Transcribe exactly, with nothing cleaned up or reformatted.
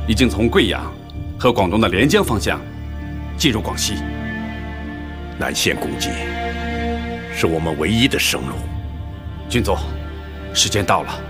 已经从贵阳和广东的连江方向进入广西。 南线攻击是我们唯一的生路。 军总，时间到了。